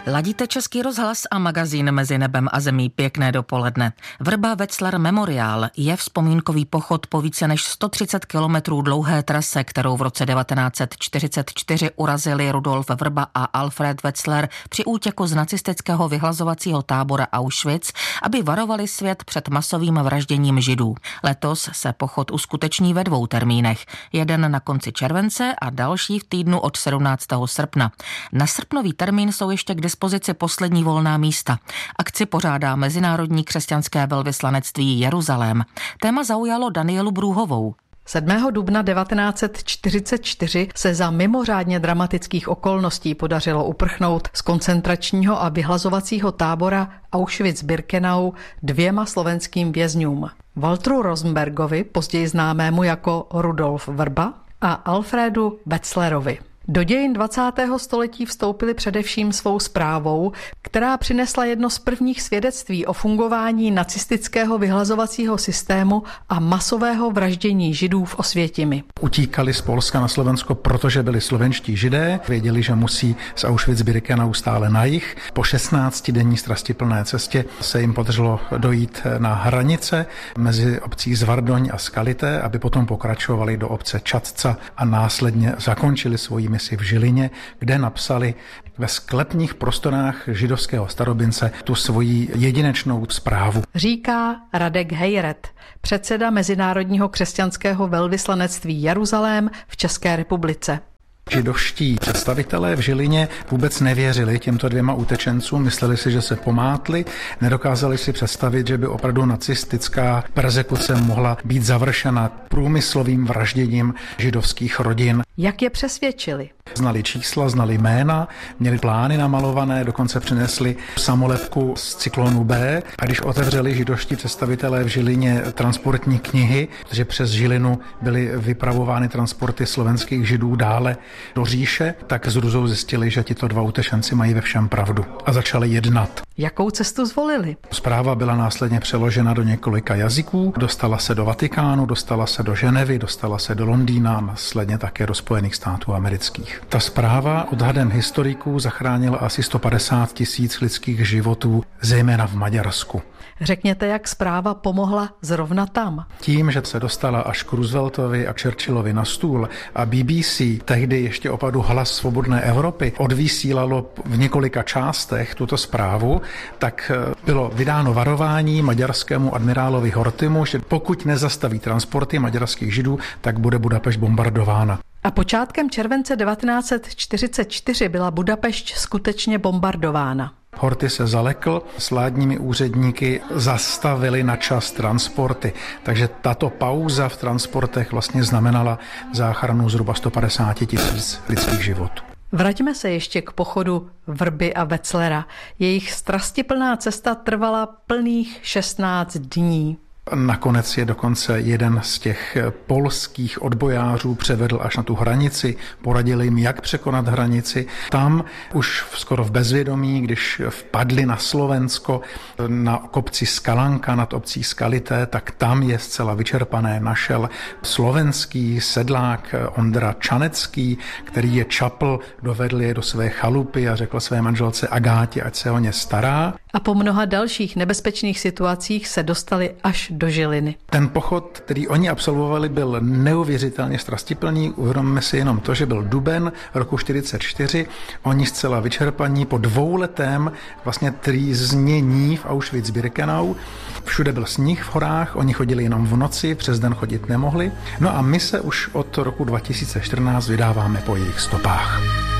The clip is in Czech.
Ladíte Český rozhlas a magazín Mezi nebem a zemí. Pěkné dopoledne. Vrba Wetzlar Memoriál je vzpomínkový pochod po více než 130 kilometrů dlouhé trase, kterou v roce 1944 urazili Rudolf Vrba a Alfred Wetzlar při útěku z nacistického vyhlazovacího tábora Auschwitz, aby varovali svět před masovým vražděním Židů. Letos se pochod uskuteční ve 2 termínech. Jeden na konci července a další v týdnu od 17. srpna. Na srpnový termín jsou ještě k dispozici poslední volná místa. Akci pořádá Mezinárodní křesťanské velvyslanectví Jeruzalém. Téma zaujalo Danielu Brůhovou. 7. dubna 1944 se za mimořádně dramatických okolností podařilo uprchnout z koncentračního a vyhlazovacího tábora Auschwitz-Birkenau 2 slovenským vězňům. Walteru Rosenbergovi, později známému jako Rudolf Vrba, a Alfredu Wetzlarovi. Do dějin 20. století vstoupili především svou zprávou, která přinesla jedno z prvních svědectví o fungování nacistického vyhlazovacího systému a masového vraždění Židů v Osvětimi. Utíkali z Polska na Slovensko, protože byli slovenští Židé, věděli, že musí z Auschwitz-Birkenau stále na jih. Po 16denní strastiplné cestě se jim podařilo dojít na hranice mezi obcí Zvardoň a Skalité, aby potom pokračovali do obce Čadca a následně zakončili svoji misi v Žilině, kde napsali ve sklepních prostorách židovského starobince tu svoji jedinečnou zprávu. Říká Radek Hejret, předseda Mezinárodního křesťanského velvyslanectví Jeruzalém v České republice. Židovští představitelé v Žilině vůbec nevěřili těmto 2 utečencům, mysleli si, že se pomátli, nedokázali si představit, že by opravdu nacistická perzekuce mohla být završena průmyslovým vražděním židovských rodin. Jak je přesvědčili? Znali čísla, znali jména, měli plány namalované, dokonce přinesli samolepku z cyklonu B, a když otevřeli židovští představitelé v Žilině transportní knihy, protože přes Žilinu byly vypravovány transporty slovenských Židů dále do říše, tak s hrůzou zjistili, že tito 2 utečenci mají ve všem pravdu a začali jednat. Jakou cestu zvolili? Zpráva byla následně přeložena do několika jazyků, dostala se do Vatikánu, dostala se do Ženevy, dostala se do Londýna, následně také do Spojených států amerických. Ta zpráva odhadem historiků zachránila asi 150 000 lidských životů, zejména v Maďarsku. Řekněte, jak zpráva pomohla zrovna tam. Tím, že se dostala až k Rooseveltovi a Churchillovi na stůl a BBC, tehdy ještě opravdu Hlas svobodné Evropy, odvysílalo v několika částech tuto zprávu, tak bylo vydáno varování maďarskému admirálovi Horthymu, že pokud nezastaví transporty maďarských Židů, tak bude Budapešť bombardována. A počátkem července 1944 byla Budapešť skutečně bombardována. Horthy se zalekl, s vládními úředníky zastavili na čas transporty, takže tato pauza v transportech vlastně znamenala záchranu zhruba 150 000 lidských životů. Vraťme se ještě k pochodu Vrby a Wetzlara. Jejich strastiplná cesta trvala plných 16 dní. Nakonec je dokonce jeden z těch polských odbojářů převedl až na tu hranici, poradil jim, jak překonat hranici. Tam už skoro v bezvědomí, když vpadli na Slovensko, na kopci Skalanka nad obcí Skalité, tak tam je zcela vyčerpané našel slovenský sedlák Ondra Čanecký, který je čapl, dovedl je do své chalupy a řekl své manželce Agátě, ať se o ně stará. A po mnoha dalších nebezpečných situacích se dostali až do Žiliny. Ten pochod, který oni absolvovali, byl neuvěřitelně strastiplný. Uvědomme si jenom to, že byl duben roku 1944. Oni zcela vyčerpaní po 2letém vlastně trýznění v Auschwitz-Birkenau. Všude byl sníh v horách, oni chodili jenom v noci, přes den chodit nemohli. No a my se už od roku 2014 vydáváme po jejich stopách.